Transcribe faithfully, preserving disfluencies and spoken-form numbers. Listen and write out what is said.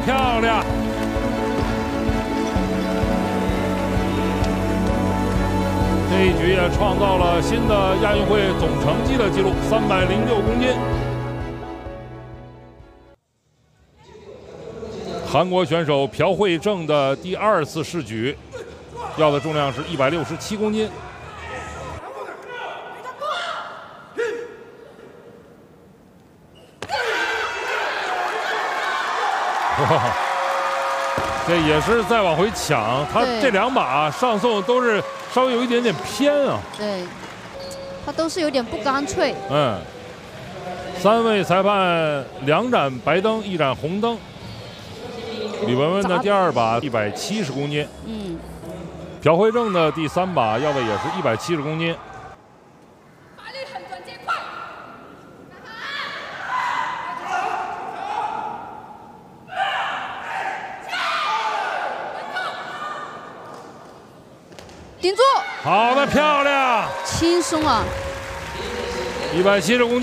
漂亮！这一举也创造了新的亚运会总成绩的纪录，三百零六公斤。韩国选手朴惠正的第二次试举，要的重量是一百六十七公斤。哇！这也是再往回抢，他这两把上送都是稍微有一点点偏啊。 对，他都是有点不干脆。 嗯，三位裁判两盏白灯，一盏红灯。李雯雯的第二把一百七十公斤， 嗯， 朴惠正的第三把要的也是一百七十公斤。 顶住！ 好的，漂亮！ 轻松啊！ 一百七十公斤。